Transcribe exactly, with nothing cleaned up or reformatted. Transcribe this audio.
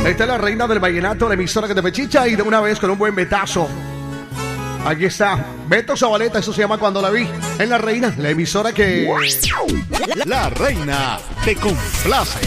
Esta es la reina del vallenato, la emisora que te pechicha y de una vez con un buen betazo. Aquí está, Beto Zabaleta, eso se llama Cuando la vi. En La Reina, la emisora que... La Reina te complace.